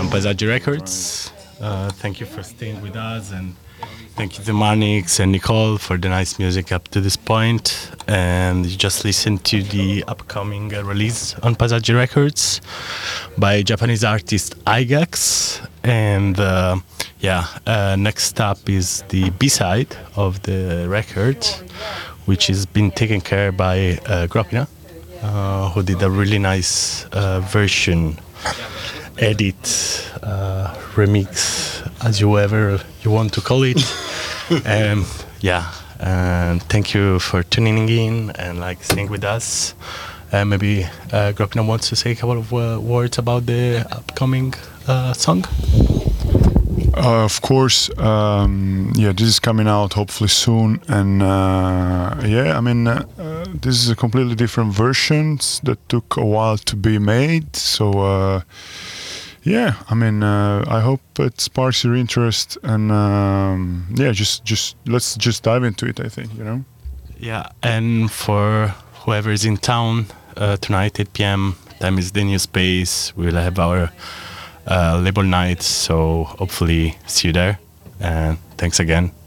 on Paisaggi Records. Thank you for staying with us, and thank you to Marnix and Nicole for the nice music up to this point. And you just listened to the upcoming release on Paisaggi Records by Japanese artist Aigax. And next up is the B-side of the record, which is been taken care by Gropina, who did a really nice version, edit, remix, as you want to call it. And thank you for tuning in and staying with us. Maybe Gropina wants to say a couple of words about the upcoming song. Of course, this is coming out hopefully soon, and this is a completely different version that took a while to be made. So I hope it sparks your interest, and just let's dive into it. I think Yeah, and for whoever is in town tonight, 8 p.m. Time is the new space. We'll have our label night, so hopefully see you there. And thanks again.